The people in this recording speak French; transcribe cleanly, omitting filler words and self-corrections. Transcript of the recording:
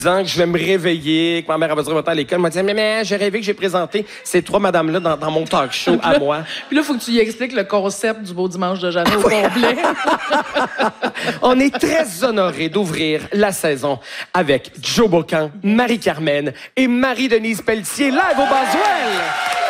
Disant que je vais me réveiller, que ma mère va dire à l'école, elle m'a dit mais j'ai rêvé que j'ai présenté ces 3 madames-là dans mon talk show à moi. Puis là, il faut que tu y expliques le concept du Beau Dimanche de Jeannot au complet. On est très honorés d'ouvrir la saison avec Joe Bocan, Marie-Carmen et Marie-Denise Pelletier live au Boswell.